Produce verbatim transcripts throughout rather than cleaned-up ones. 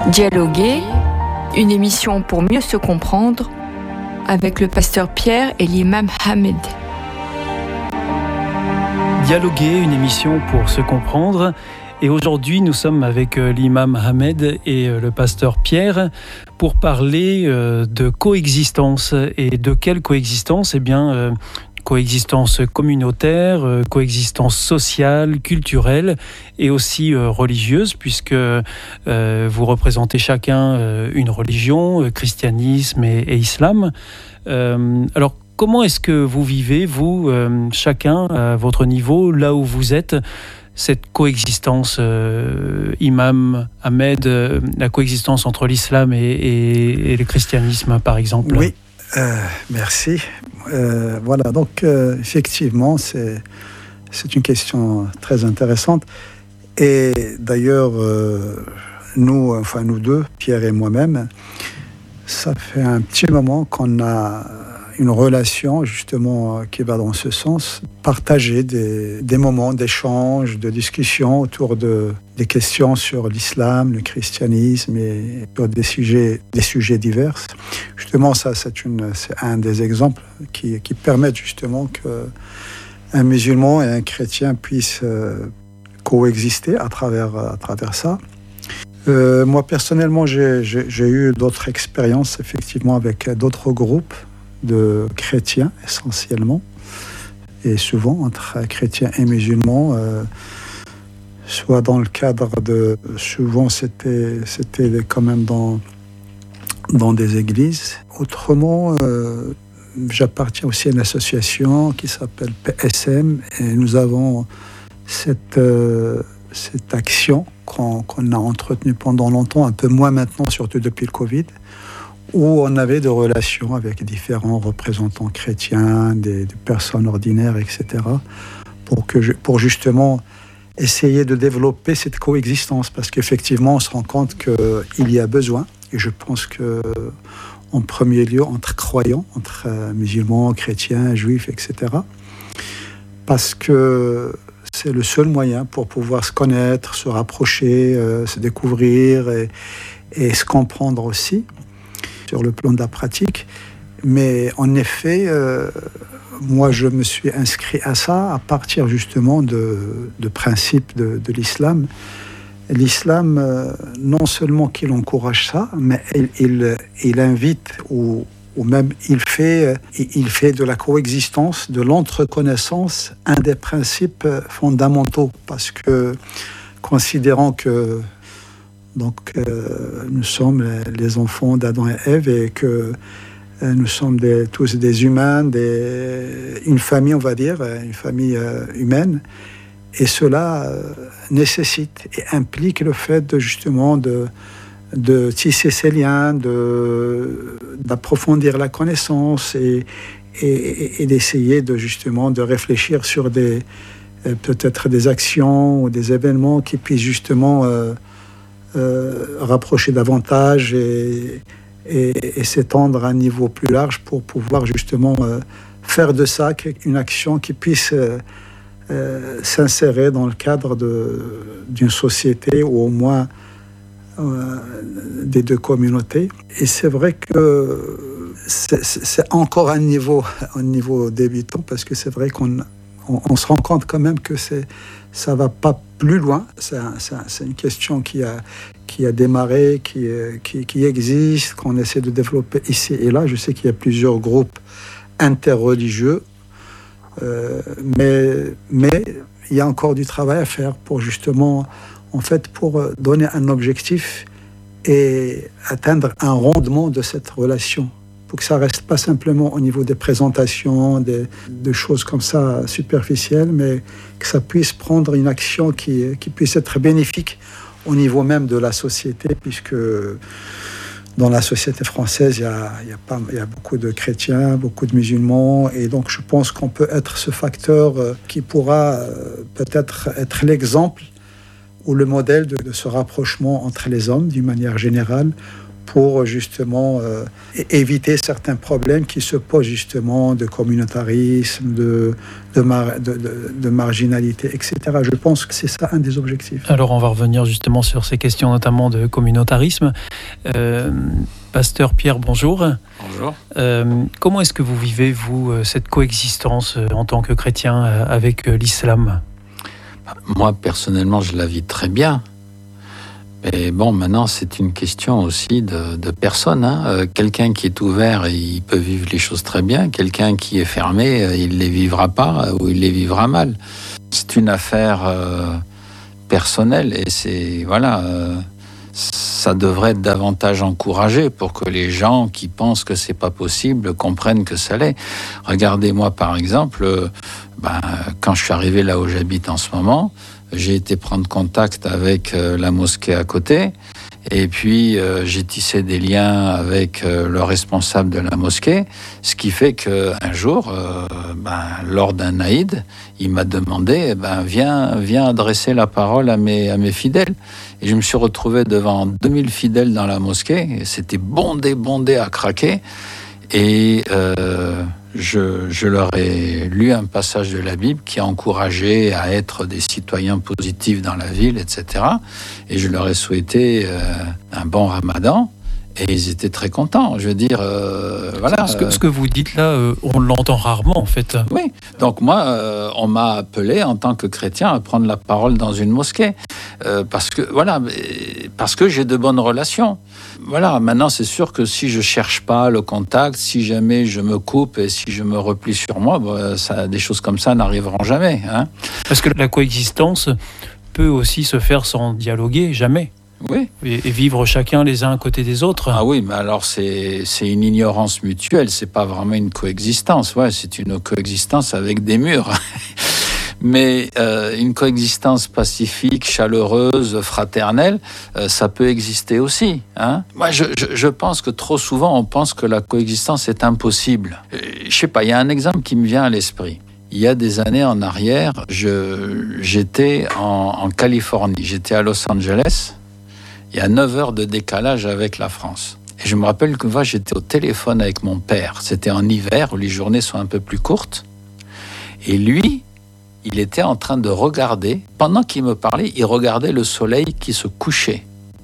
Dialoguer, une émission pour mieux se comprendre avec le pasteur Pierre et l'imam Hamed. Dialoguer, une émission pour se comprendre. Et aujourd'hui, nous sommes avec l'imam Hamed et le pasteur Pierre pour parler de coexistence. Et de quelle coexistence ? Eh bien, coexistence communautaire, coexistence sociale, culturelle et aussi religieuse, puisque vous représentez chacun une religion, christianisme et, et islam. Alors, comment est-ce que vous vivez, vous, chacun à votre niveau, là où vous êtes, cette coexistence, euh, imam Hamed, euh, la coexistence entre l'islam et, et, et le christianisme, par exemple? Oui, euh, merci. Euh, voilà, donc euh, effectivement, c'est, c'est une question très intéressante. Et d'ailleurs, euh, nous, enfin nous deux, Pierre et moi-même, ça fait un petit moment qu'on a une relation justement qui va dans ce sens, partager des, des moments d'échange, de discussion autour de, des questions sur l'islam, le christianisme et sur des sujets, des sujets divers. Justement, ça, c'est, une, c'est un des exemples qui, qui permettent justement qu'un musulman et un chrétien puissent euh, coexister à travers, à travers ça. Euh, moi, personnellement, j'ai, j'ai, j'ai eu d'autres expériences, effectivement, avec d'autres groupes de chrétiens essentiellement, et souvent entre chrétiens et musulmans, euh, soit dans le cadre de... Souvent c'était, c'était quand même dans, dans des églises. Autrement, euh, j'appartiens aussi à une association qui s'appelle P S M, et nous avons cette, euh, cette action qu'on, qu'on a entretenue pendant longtemps, un peu moins maintenant, surtout depuis le Covid, où on avait des relations avec différents représentants chrétiens, des, des personnes ordinaires, et cetera, pour, que je, pour justement essayer de développer cette coexistence, parce qu'effectivement, on se rend compte qu'il y a besoin, et je pense qu'en premier lieu, entre croyants, entre musulmans, chrétiens, juifs, et cetera, parce que c'est le seul moyen pour pouvoir se connaître, se rapprocher, euh, se découvrir et, et se comprendre aussi, sur le plan de la pratique. Mais en effet, euh, moi je me suis inscrit à ça à partir justement de, de principes de, de l'islam. L'islam, euh, non seulement qu'il encourage ça, mais il, il, il invite ou, ou même il fait, il fait de la coexistence, de l'entreconnaissance, un des principes fondamentaux, parce que considérant que Donc, euh, nous sommes les enfants d'Adam et Ève et que euh, nous sommes des, tous des humains, des, une famille, on va dire, une famille euh, humaine. Et cela euh, nécessite et implique le fait de, justement de, de tisser ces liens, de, d'approfondir la connaissance et, et, et d'essayer de, justement de réfléchir sur des, euh, peut-être des actions ou des événements qui puissent justement... Euh, Euh, rapprocher davantage et, et, et s'étendre à un niveau plus large pour pouvoir justement euh, faire de ça une action qui puisse euh, euh, s'insérer dans le cadre de, d'une société ou au moins euh, des deux communautés. Et c'est vrai que c'est, c'est encore un niveau, un niveau débutant, parce que c'est vrai qu'on on, on se rend compte quand même que c'est, ça ne va pas plus loin. C'est, un, c'est, un, c'est une question qui a, qui a démarré, qui, qui, qui existe, qu'on essaie de développer ici et là. Je sais qu'il y a plusieurs groupes interreligieux, euh, mais, mais il y a encore du travail à faire pour justement, en fait, pour donner un objectif et atteindre un rendement de cette relation, pour que ça ne reste pas simplement au niveau des présentations, des, de choses comme ça superficielles, mais que ça puisse prendre une action qui, qui puisse être bénéfique au niveau même de la société, puisque dans la société française, il y a, il y a, pas, il y a beaucoup de chrétiens, beaucoup de musulmans, et donc je pense qu'on peut être ce facteur qui pourra peut-être être l'exemple ou le modèle de, de ce rapprochement entre les hommes, d'une manière générale, pour justement euh, éviter certains problèmes qui se posent justement de communautarisme, de, de, mar, de, de, de marginalité, et cetera. Je pense que c'est ça un des objectifs. Alors on va revenir justement sur ces questions notamment de communautarisme. Euh, Pasteur Pierre, bonjour. Bonjour. Euh, comment est-ce que vous vivez, vous, cette coexistence en tant que chrétien avec l'islam ? Moi, personnellement, je la vis très bien. Mais bon, maintenant, c'est une question aussi de, de personne. Hein. Euh, quelqu'un qui est ouvert, il peut vivre les choses très bien. Quelqu'un qui est fermé, il ne les vivra pas ou il les vivra mal. C'est une affaire euh, personnelle et c'est, voilà, euh, ça devrait être davantage encouragé pour que les gens qui pensent que c'est pas possible comprennent que ça l'est. Regardez-moi, par exemple, euh, ben, quand je suis arrivé là où j'habite en ce moment, j'ai été prendre contact avec euh, la mosquée à côté et puis euh, j'ai tissé des liens avec euh, le responsable de la mosquée, ce qui fait qu'un jour, euh, ben, lors d'un Aïd, il m'a demandé ben, viens, viens adresser la parole à mes, à mes fidèles. Et je me suis retrouvé devant deux mille fidèles dans la mosquée, et c'était bondé, bondé à craquer. Et euh, je, je leur ai lu un passage de la Bible qui a encouragé à être des citoyens positifs dans la ville, et cetera. Et je leur ai souhaité euh, un bon ramadan. Et ils étaient très contents. Je veux dire, euh, voilà. Ce que, ce que vous dites là, euh, on l'entend rarement en fait. Oui. Donc moi, euh, on m'a appelé en tant que chrétien à prendre la parole dans une mosquée euh, parce que voilà, parce que j'ai de bonnes relations. Voilà. Maintenant, c'est sûr que si je cherche pas le contact, si jamais je me coupe et si je me replie sur moi, bah, ça, des choses comme ça n'arriveront jamais. Hein. Parce que la coexistence peut aussi se faire sans dialoguer, jamais. Oui. Et, et vivre chacun les uns à côté des autres. Ah oui, mais alors c'est, c'est une ignorance mutuelle, c'est pas vraiment une coexistence, ouais, c'est une coexistence avec des murs. Mais euh, une coexistence pacifique, chaleureuse, fraternelle, euh, ça peut exister aussi. Hein. Moi, je, je, je pense que trop souvent, on pense que la coexistence est impossible. Euh, je sais pas, il y a un exemple qui me vient à l'esprit. Il y a des années en arrière, je, j'étais en, en Californie, j'étais à Los Angeles. Il y a neuf heures de décalage avec la France. Et je me rappelle que moi, j'étais au téléphone avec mon père. C'était en hiver, où les journées sont un peu plus courtes. Et lui, il était en train de regarder, pendant qu'il me parlait, il regardait le soleil qui se couchait.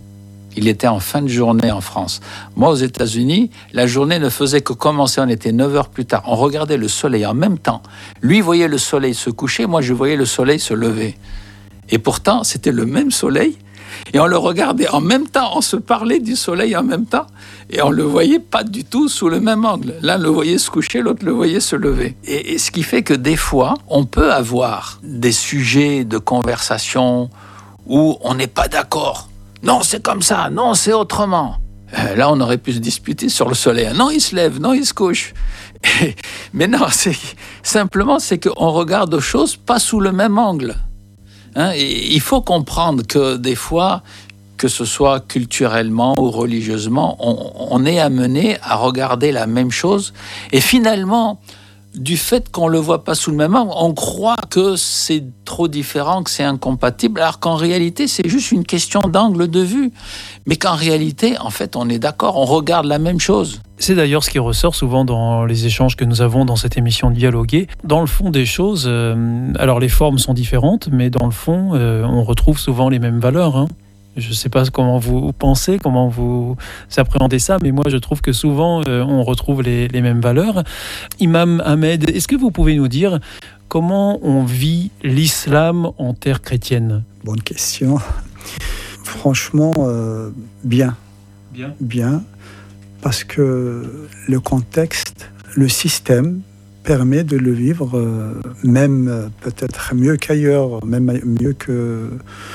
Il était en fin de journée en France. Moi, aux États-Unis, la journée ne faisait que commencer, on était neuf heures plus tard. On regardait le soleil en même temps. Lui voyait le soleil se coucher, moi, je voyais le soleil se lever. Et pourtant, c'était le même soleil. Et on le regardait en même temps, on se parlait du soleil en même temps, et on le voyait pas du tout sous le même angle. L'un le voyait se coucher, l'autre le voyait se lever. Et, et ce qui fait que des fois, on peut avoir des sujets de conversation où on n'est pas d'accord. Non, c'est comme ça, non, c'est autrement. Euh, là, on aurait pu se disputer sur le soleil. Non, il se lève, non, il se couche. Et, mais non, c'est, simplement, c'est qu'on regarde aux choses pas sous le même angle. Hein, et il faut comprendre que des fois, que ce soit culturellement ou religieusement, on, on est amené à regarder la même chose. Et finalement, du fait qu'on ne le voit pas sous le même angle, on croit que c'est trop différent, que c'est incompatible, alors qu'en réalité, c'est juste une question d'angle de vue. Mais qu'en réalité, en fait, on est d'accord, on regarde la même chose. C'est d'ailleurs ce qui ressort souvent dans les échanges que nous avons dans cette émission Dialoguer. Dans le fond des choses, euh, alors les formes sont différentes, mais dans le fond, euh, on retrouve souvent les mêmes valeurs. Hein. Je ne sais pas comment vous pensez, comment vous appréhendez ça, mais moi je trouve que souvent euh, on retrouve les, les mêmes valeurs. Imam Ahmed, est-ce que vous pouvez nous dire comment on vit l'islam en terre chrétienne ? Bonne question. Franchement, euh, bien. Bien. Bien. Parce que le contexte, le système permet de le vivre euh, même euh, peut-être mieux qu'ailleurs, même mieux que,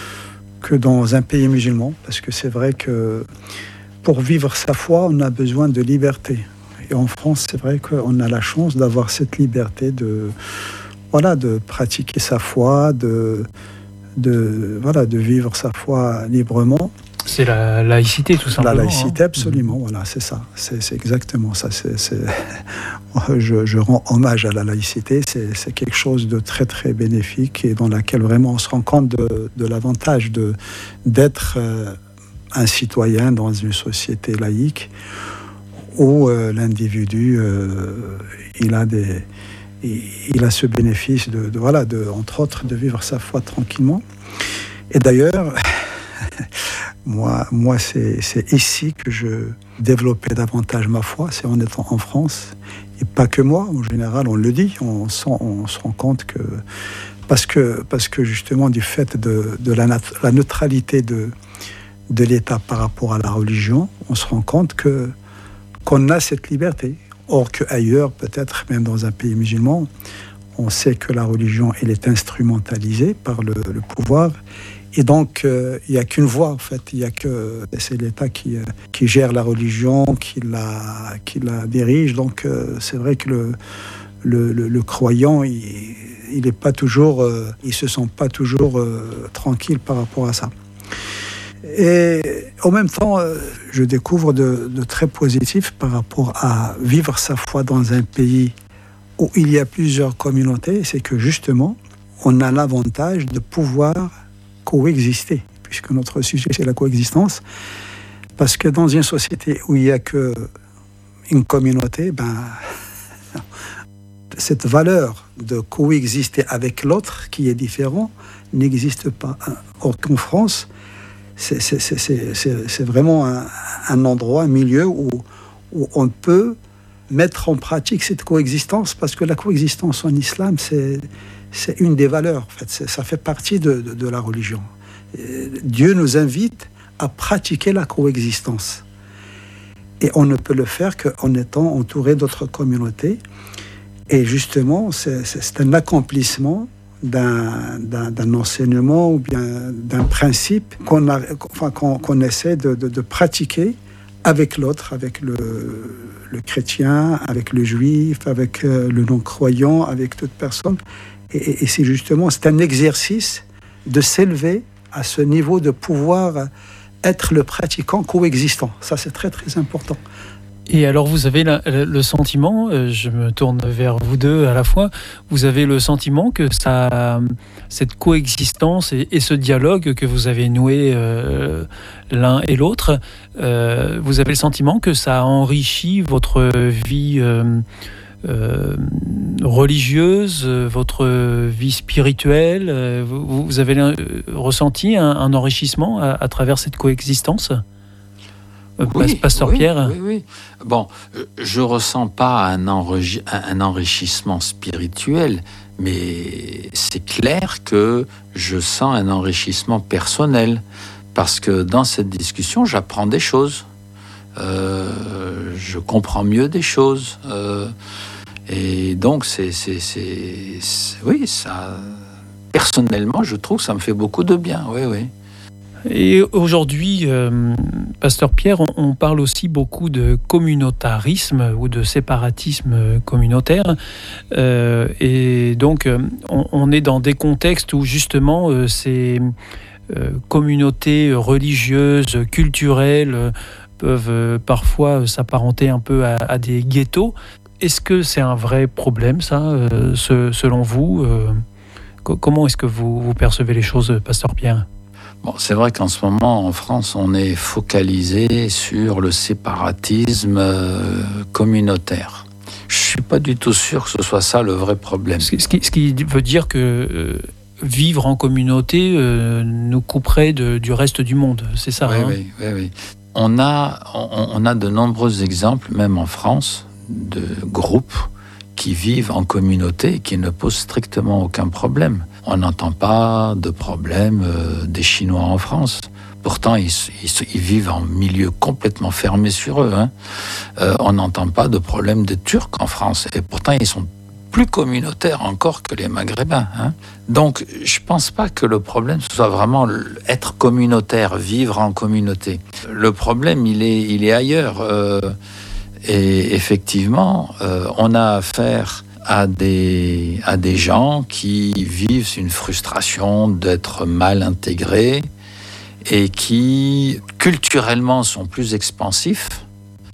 que dans un pays musulman. Parce que c'est vrai que pour vivre sa foi, on a besoin de liberté. Et en France, c'est vrai qu'on a la chance d'avoir cette liberté de, voilà, de pratiquer sa foi, de, de, voilà, de vivre sa foi librement. C'est la laïcité, tout simplement. La laïcité, hein. absolument, mmh. Voilà, c'est ça. C'est, c'est exactement ça. C'est, c'est... Je, je rends hommage à la laïcité. C'est, c'est quelque chose de très, très bénéfique et dans laquelle vraiment on se rend compte de, de l'avantage de, d'être euh, un citoyen dans une société laïque où euh, l'individu, euh, il a des, il, il a ce bénéfice de, de voilà, de, entre autres, de vivre sa foi tranquillement. Et d'ailleurs, moi, moi, c'est, c'est ici que je développais davantage ma foi, c'est en étant en France. Et pas que moi, en général, on le dit, on, sent, on se rend compte que parce que, parce que justement, du fait de, de la, nat- la neutralité de, de l'État par rapport à la religion, on se rend compte que, qu'on a cette liberté. Or qu'ailleurs, peut-être même dans un pays musulman, on sait que la religion, elle est instrumentalisée par le, le pouvoir. Et donc, euh, il n'y a qu'une voie, en fait. Il y a que, c'est l'État qui, euh, qui gère la religion, qui la, qui la dirige. Donc, euh, c'est vrai que le, le, le, le croyant, il, il est pas toujours, euh, il se sent pas toujours euh, tranquille par rapport à ça. Et en même temps, euh, je découvre de, de très positif par rapport à vivre sa foi dans un pays où il y a plusieurs communautés. C'est que justement, on a l'avantage de pouvoir coexister, puisque notre sujet c'est la coexistence, parce que dans une société où il n'y a qu'une communauté, ben, cette valeur de coexister avec l'autre qui est différent n'existe pas. Or qu'en France, c'est, c'est, c'est, c'est, c'est, c'est vraiment un, un endroit, un milieu où, où on peut mettre en pratique cette coexistence, parce que la coexistence en islam, c'est C'est une des valeurs, en fait. C'est, ça fait partie de, de, de la religion. Et Dieu nous invite à pratiquer la coexistence. Et on ne peut le faire qu'en étant entouré d'autres communautés. Et justement, c'est, c'est, c'est un accomplissement d'un, d'un, d'un enseignement ou bien d'un principe qu'on, a, enfin, qu'on, qu'on essaie de, de, de pratiquer avec l'autre, avec le, le chrétien, avec le juif, avec le non-croyant, avec toute personne. Et, et c'est justement, c'est un exercice de s'élever à ce niveau de pouvoir être le pratiquant coexistant. Ça, c'est très, très important. Et alors, vous avez la, le sentiment, je me tourne vers vous deux à la fois, vous avez le sentiment que ça, cette coexistence et, et ce dialogue que vous avez noué euh, l'un et l'autre, euh, vous avez le sentiment que ça enrichit votre vie euh, Euh, religieuse, votre vie spirituelle, vous, vous avez euh, ressenti un, un enrichissement à, à travers cette coexistence, oui, Pasteur oui, Pierre? Oui, oui. Bon, je ressens pas un, enri- un enrichissement spirituel, mais c'est clair que je sens un enrichissement personnel, parce que dans cette discussion, j'apprends des choses. Euh, je comprends mieux des choses, euh, et donc c'est, c'est, c'est, c'est, oui, ça, personnellement, je trouve que ça me fait beaucoup de bien, oui, oui. Et aujourd'hui, euh, Pasteur Pierre, on, on parle aussi beaucoup de communautarisme ou de séparatisme communautaire, euh, et donc on, on est dans des contextes où justement euh, ces euh, communautés religieuses, culturelles peuvent parfois s'apparenter un peu à, à des ghettos. Est-ce que c'est un vrai problème, ça, euh, ce, selon vous euh, co- Comment est-ce que vous, vous percevez les choses, Pasteur Pierre? Bon, c'est vrai qu'en ce moment, en France, on est focalisé sur le séparatisme euh, communautaire. Je ne suis pas du tout sûr que ce soit ça le vrai problème. Ce qui, ce qui veut dire que euh, vivre en communauté euh, nous couperait de, du reste du monde, c'est ça? Oui, hein oui, oui, oui. On a, on, on a de nombreux exemples, même en France, de groupes qui vivent en communauté et qui ne posent strictement aucun problème. On n'entend pas de problème euh, des Chinois en France. Pourtant, ils, ils, ils vivent en milieu complètement fermé sur eux. Hein. Euh, on n'entend pas de problème des Turcs en France. Et pourtant, ils sont plus communautaires encore que les Maghrébins. Hein. Donc, je ne pense pas que le problème ce soit vraiment être communautaire, vivre en communauté. Le problème, il est, il est ailleurs. Euh, et effectivement, euh, on a affaire à des, à des gens qui vivent une frustration d'être mal intégrés et qui, culturellement, sont plus expansifs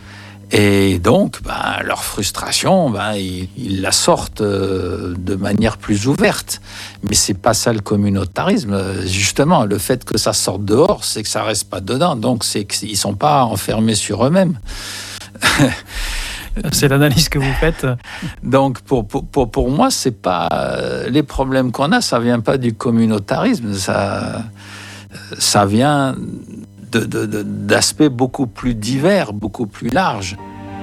Et donc, ben, leur frustration, ben, ils, ils la sortent de manière plus ouverte. Mais c'est pas ça le communautarisme. Justement, le fait que ça sorte dehors, c'est que ça reste pas dedans. Donc, c'est qu'ils sont pas enfermés sur eux-mêmes. C'est l'analyse que vous faites. Donc, pour, pour, pour moi, c'est pas les problèmes qu'on a, ça vient pas du communautarisme. Ça, ça vient De, de, de, d'aspects beaucoup plus divers, beaucoup plus larges.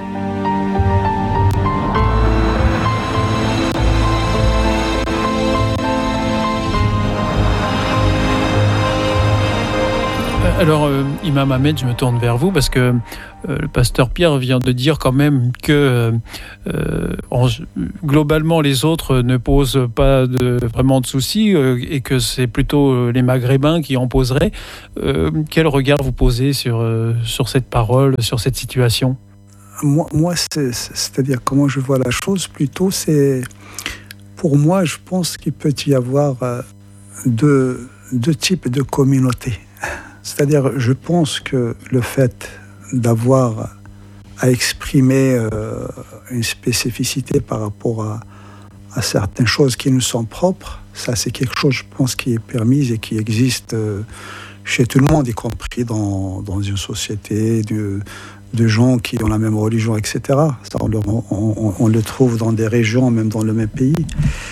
Alors, euh, Imam Ahmed, je me tourne vers vous parce que euh, le pasteur Pierre vient de dire quand même que euh, en, globalement les autres ne posent pas de, vraiment de soucis euh, et que c'est plutôt les Maghrébins qui en poseraient. Euh, quel regard vous posez sur, euh, sur cette parole, sur cette situation ? Moi, moi c'est, c'est-à-dire comment je vois la chose, plutôt c'est... Pour moi, je pense qu'il peut y avoir euh, deux, deux types de communautés. C'est-à-dire, je pense que le fait d'avoir à exprimer euh, une spécificité par rapport à, à certaines choses qui nous sont propres, ça c'est quelque chose, je pense, qui est permis et qui existe euh, chez tout le monde, y compris dans, dans une société de, de gens qui ont la même religion, et cetera. Ça, on, le, on, on le trouve dans des régions, même dans le même pays.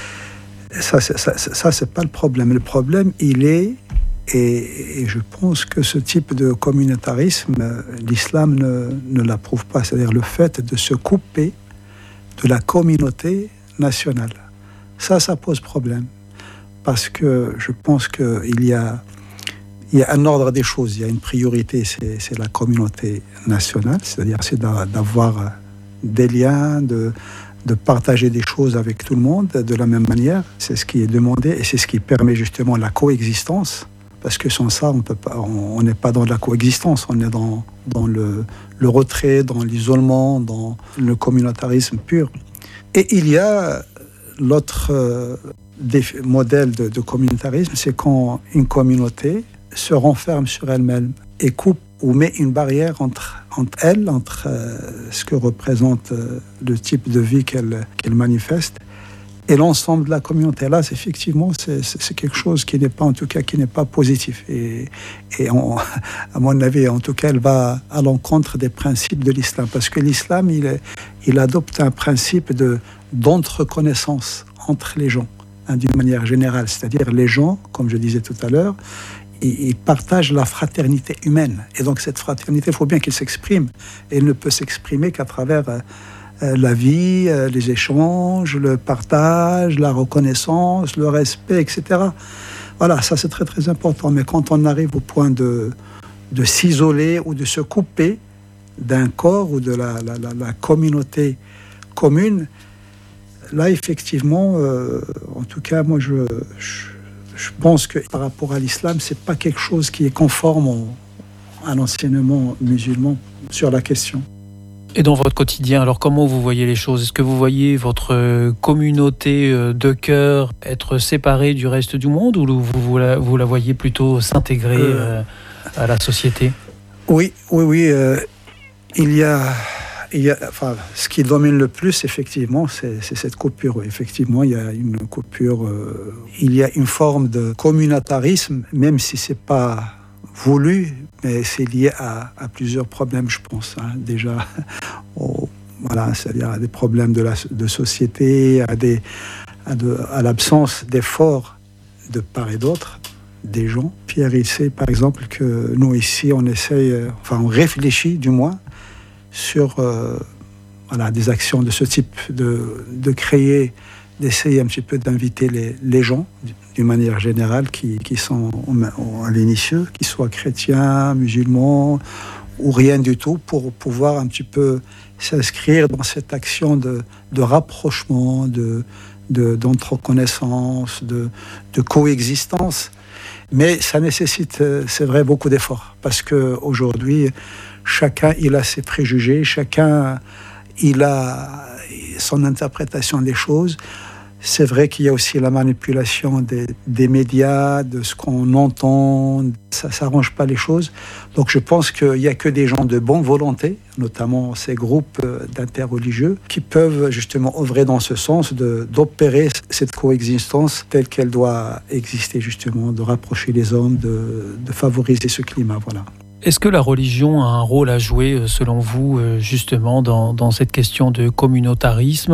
Ça, c'est, ça, ça c'est pas le problème. Le problème, il est... Et, et je pense que ce type de communautarisme, l'islam ne, ne l'approuve pas. C'est-à-dire le fait de se couper de la communauté nationale. Ça, ça pose problème. Parce que je pense qu'il y a, il y a un ordre des choses. Il y a une priorité, c'est, c'est la communauté nationale. C'est-à-dire c'est d'avoir des liens, de, de partager des choses avec tout le monde de la même manière. C'est ce qui est demandé et c'est ce qui permet justement la coexistence. Parce que sans ça, on peut pas, on n'est pas dans la coexistence, on est dans, dans le, le retrait, dans l'isolement, dans le communautarisme pur. Et il y a l'autre euh, modèle de, de communautarisme, c'est quand une communauté se renferme sur elle-même et coupe ou met une barrière entre, entre elle, entre euh, ce que représente euh, le type de vie qu'elle, qu'elle manifeste, et l'ensemble de la communauté. Là, c'est, effectivement, c'est, c'est quelque chose qui n'est pas, en tout cas, qui n'est pas positif. Et, et on, à mon avis, en tout cas, elle va à l'encontre des principes de l'islam. Parce que l'islam, il, est, il adopte un principe de, d'entre-connaissance entre les gens, hein, d'une manière générale. C'est-à-dire, les gens, comme je disais tout à l'heure, ils, ils partagent la fraternité humaine. Et donc, cette fraternité, il faut bien qu'elle s'exprime. Et elle ne peut s'exprimer qu'à travers... Euh, la vie, les échanges, le partage, la reconnaissance, le respect, et cetera. Voilà, ça c'est très très important. Mais quand on arrive au point de, de s'isoler ou de se couper d'un corps ou de la, la, la, la communauté commune, là effectivement, euh, en tout cas, moi je, je, je pense que par rapport à l'islam, c'est pas quelque chose qui est conforme au, à l'enseignement musulman sur la question. Et dans votre quotidien, alors comment vous voyez les choses ? Est-ce que vous voyez votre communauté de cœur être séparée du reste du monde ou vous, vous, la, vous la voyez plutôt s'intégrer euh, à la société ? Oui, oui, oui. Euh, il y a, il y a, enfin, ce qui domine le plus, effectivement, c'est, c'est cette coupure. Effectivement, il y a une coupure. Euh, il y a une forme de communautarisme, même si c'est pas voulu, mais c'est lié à, à plusieurs problèmes, je pense. Hein. Déjà, au, voilà, c'est-à-dire à des problèmes de, la, de société, à, des, à, de, à l'absence d'efforts de part et d'autre des gens. Pierre, il sait, par exemple, que nous, ici, on essaye, enfin, on réfléchit, du moins, sur euh, voilà, des actions de ce type, de, de créer, d'essayer un petit peu d'inviter les, les gens, d'une manière générale, qui, qui sont à l'initieux, qu'ils soient chrétiens, musulmans, ou rien du tout, pour pouvoir un petit peu s'inscrire dans cette action de, de rapprochement, de, de, d'entreconnaissance, de, de coexistence. Mais ça nécessite, c'est vrai, beaucoup d'efforts, parce qu'aujourd'hui, chacun il a ses préjugés, chacun il a son interprétation des choses. C'est vrai qu'il y a aussi la manipulation des, des médias, de ce qu'on entend. Ça ne s'arrange pas les choses. Donc je pense qu'il n'y a que des gens de bonne volonté, notamment ces groupes d'interreligieux, qui peuvent justement œuvrer dans ce sens, de, d'opérer cette coexistence telle qu'elle doit exister, justement, de rapprocher les hommes, de, de favoriser ce climat. Voilà. Est-ce que la religion a un rôle à jouer, selon vous, justement, dans, dans cette question de communautarisme ?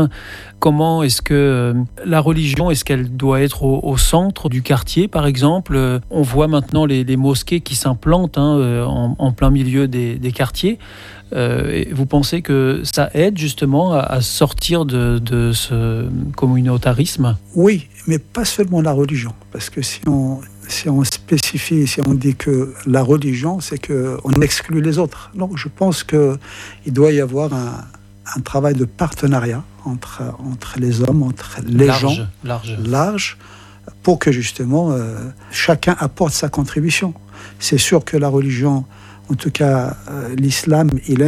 Comment est-ce que la religion, est-ce qu'elle doit être au, au centre du quartier, par exemple ? On voit maintenant les, les mosquées qui s'implantent hein, en, en plein milieu des, des quartiers. Euh, vous pensez que ça aide justement à, à sortir de, de ce communautarisme ? Oui, mais pas seulement la religion, parce que si on... Si on spécifie, si on dit que la religion, c'est qu'on exclut les autres. Donc je pense qu'il doit y avoir un, un travail de partenariat entre, entre les hommes, entre les large, gens, large. large, pour que justement euh, chacun apporte sa contribution. C'est sûr que la religion, en tout cas euh, l'islam, il